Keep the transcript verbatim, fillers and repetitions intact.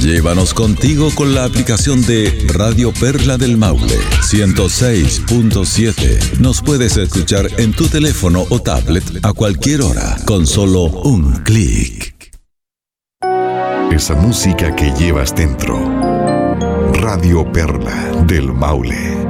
Llévanos contigo con la aplicación de Radio Perla del Maule ciento seis punto siete. Nos puedes escuchar en tu teléfono o tablet a cualquier hora con solo un clic. Esa música que llevas dentro. Radio Perla del Maule.